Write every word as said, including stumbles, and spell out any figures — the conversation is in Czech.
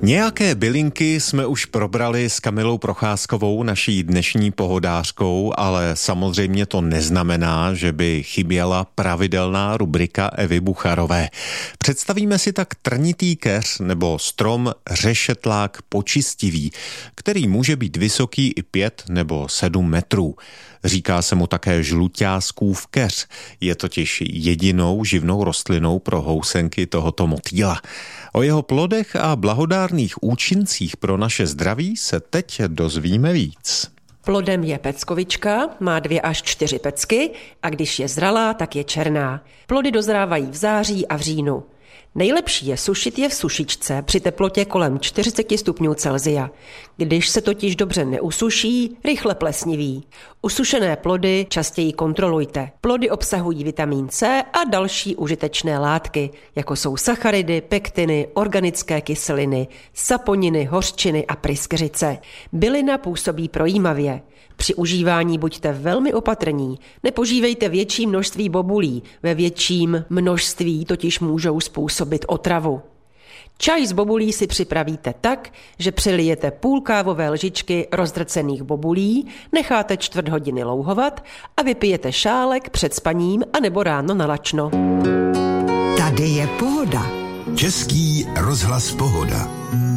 Nějaké bylinky jsme už probrali s Kamilou Procházkovou, naší dnešní pohodářkou, ale samozřejmě to neznamená, že by chyběla pravidelná rubrika Evy Bucharové. Představíme si tak trnitý keř nebo strom řešetlák počistivý, který může být vysoký i pět nebo sedm metrů. Říká se mu také žluťáskův keř. Je totiž jedinou živnou rostlinou pro housenky tohoto motýla. O jeho plodech a blahodárných účincích pro naše zdraví se teď dozvíme víc. Plodem je peckovička, má dvě až čtyři pecky a když je zralá, tak je černá. Plody dozrávají v září a v říjnu. Nejlepší je sušit je v sušičce při teplotě kolem čtyřicet stupňů Celsia. Když se totiž dobře neusuší, rychle plesniví. Usušené plody častěji kontrolujte. Plody obsahují vitamin C a další užitečné látky, jako jsou sacharidy, pektiny, organické kyseliny, saponiny, hořčiny a pryskyřice. Bylina působí projímavě. Při užívání buďte velmi opatrní, nepožívejte větší množství bobulí, ve větším množství totiž můžou způsobit otravu. Čaj z bobulí si připravíte tak, že přilijete půl kávové lžičky rozdrcených bobulí, necháte čtvrt hodiny louhovat a vypijete šálek před spaním anebo ráno na lačno. Tady je pohoda. Český rozhlas Pohoda.